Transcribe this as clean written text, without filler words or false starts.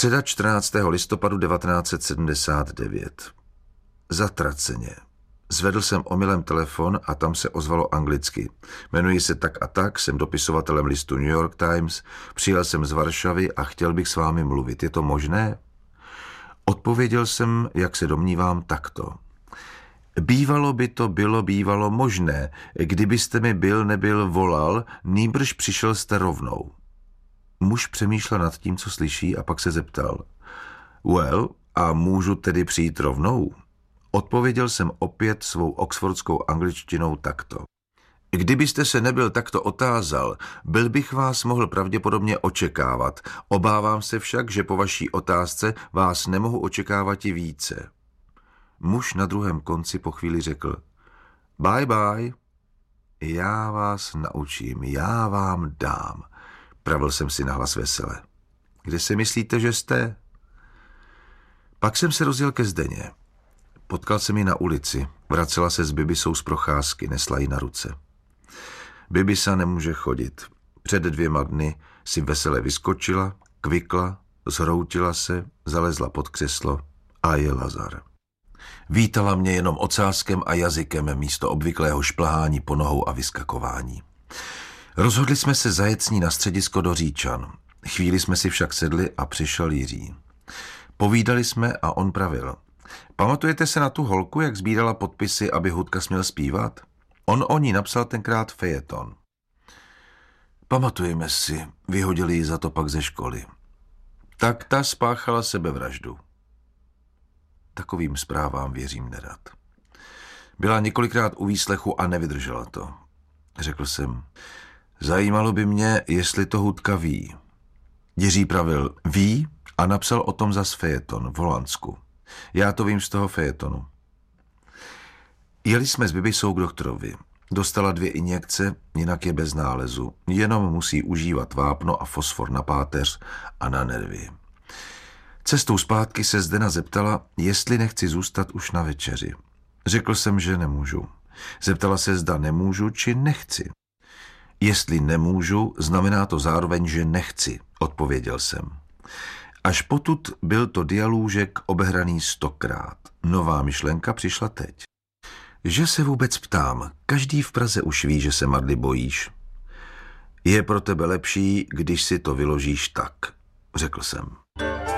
Středa 14. listopadu 1979. Zatraceně. Zvedl jsem omylem telefon a tam se ozvalo anglicky. Jmenuji se tak a tak, jsem dopisovatelem listu New York Times, přijel jsem z Varšavy a chtěl bych s vámi mluvit. Je to možné? Odpověděl jsem, jak se domnívám, takto. Bývalo by to bývalo možné, kdybyste mi nebyl volal, nýbrž přišel jste rovnou. Muž přemýšlel nad tím, co slyší, a pak se zeptal. Well, a můžu tedy přijít rovnou? Odpověděl jsem opět svou oxfordskou angličtinou takto. Kdybyste se nebyl takto otázal, byl bych vás mohl pravděpodobně očekávat. Obávám se však, že po vaší otázce vás nemohu očekávat i více. Muž na druhém konci po chvíli řekl. Bye bye. Já vás naučím, já vám dám. Pravil jsem si nahlas vesele. Kde si myslíte, že jste? Pak jsem se rozjel ke Zdeně. Potkal jsem ji na ulici. Vracela se s Bibisou z procházky, nesla ji na ruce. Bibisa nemůže chodit. Před 2 dny si vesele vyskočila, kvikla, zhroutila se, zalezla pod křeslo a je Lazar. Vítala mě jenom ocáskem a jazykem místo obvyklého šplhání po nohou a vyskakování. Rozhodli jsme se zajet s ní na středisko do Říčan. Chvíli jsme si však sedli a přišel Jiří. Povídali jsme a on pravil. Pamatujete se na tu holku, jak sbírala podpisy, aby Hudka směl zpívat? On o ní napsal tenkrát fejeton. Pamatujeme si, vyhodili ji za to pak ze školy. Tak ta spáchala sebevraždu. Takovým zprávám věřím nerad. Byla několikrát u výslechu a nevydržela to. Řekl jsem, zajímalo by mě, jestli to Hudka ví. Jiří pravil, ví a napsal o tom zas fejeton v Holandsku. Já to vím z toho fejetonu. Jeli jsme s Bibisou k doktorovi. Dostala 2 injekce, jinak je bez nálezu. Jenom musí užívat vápno a fosfor na páteř a na nervy. Cestou zpátky se Zdena zeptala, jestli nechci zůstat už na večeři. Řekl jsem, že nemůžu. Zeptala se, zda nemůžu, či nechci. Jestli nemůžu, znamená to zároveň, že nechci, odpověděl jsem. Až potud byl to dialůžek obehraný 100krát. Nová myšlenka přišla teď. Že se vůbec ptám, každý v Praze už ví, že se Mardy bojíš. Je pro tebe lepší, když si to vyložíš tak, řekl jsem.